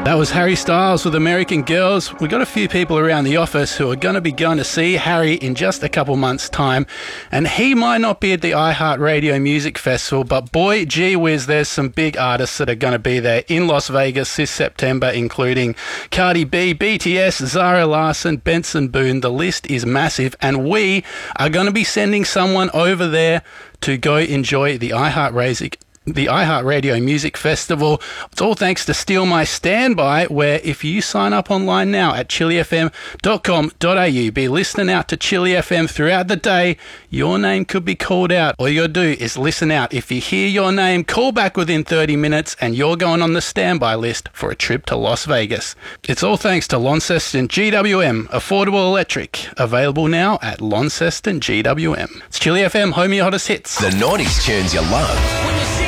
That was Harry Styles with American Girls. We got a few people around the office who are going to be going to see Harry in just a couple months' time, and he might not be at the iHeartRadio Music Festival, but boy, gee whiz, there's some big artists that are going to be there in Las Vegas this September, including Cardi B, BTS, Zara Larsson, Benson Boone. The list is massive, and we are going to be sending someone over there to go enjoy the iHeartRadio Music Festival. It's all thanks to Steal My Standby, where if you sign up online now at chillyfm.com.au, be listening out to Chilly FM throughout the day, your name could be called out. All you got to do is listen out. If you hear your name, call back within 30 minutes and you're going on the standby list for a trip to Las Vegas. It's all thanks to Launceston GWM, affordable electric, available now at Launceston GWM. It's Chilly FM, home of your hottest hits. The 90s tunes you love.